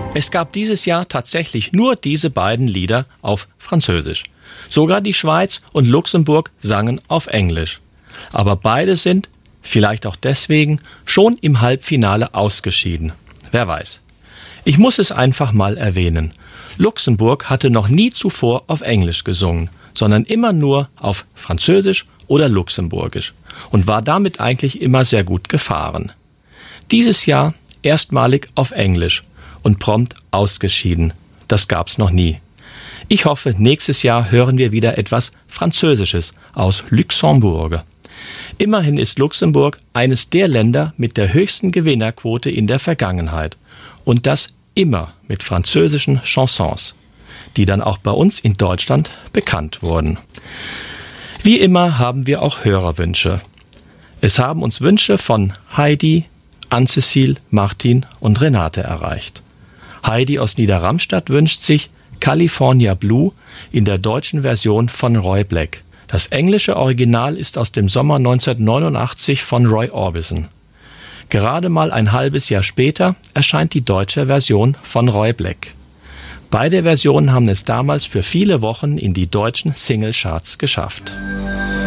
Es gab dieses Jahr tatsächlich nur diese beiden Lieder auf Französisch. Sogar die Schweiz und Luxemburg sangen auf Englisch. Aber beide sind, vielleicht auch deswegen, schon im Halbfinale ausgeschieden. Wer weiß. Ich muss es einfach mal erwähnen. Luxemburg hatte noch nie zuvor auf Englisch gesungen, sondern immer nur auf Französisch oder Luxemburgisch und war damit eigentlich immer sehr gut gefahren. Dieses Jahr erstmalig auf Englisch und prompt ausgeschieden. Das gab's noch nie. Ich hoffe, nächstes Jahr hören wir wieder etwas Französisches aus Luxemburg. Immerhin ist Luxemburg eines der Länder mit der höchsten Gewinnerquote in der Vergangenheit. Und das immer mit französischen Chansons, die dann auch bei uns in Deutschland bekannt wurden. Wie immer haben wir auch Hörerwünsche. Es haben uns Wünsche von Heidi, Anne-Cécile, Martin und Renate erreicht. Heidi aus Niederramstadt wünscht sich California Blue in der deutschen Version von Roy Black. Das englische Original ist aus dem Sommer 1989 von Roy Orbison. Gerade mal ein halbes Jahr später erscheint die deutsche Version von Roy Black. Beide Versionen haben es damals für viele Wochen in die deutschen Singlecharts geschafft.